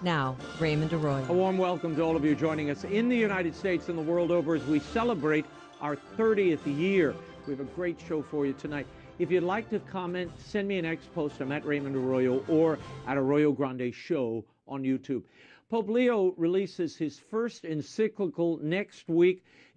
Now, Raymond A Arroyo. warm welcome to all of you joining us in the United States and the world over as we celebrate our 30th year. We have a great show for you tonight. If you'd like to comment, send me an X post. I'm at Raymond Arroyo or at Arroyo Grande Show on YouTube. Pope Leo releases his first encyclical next week.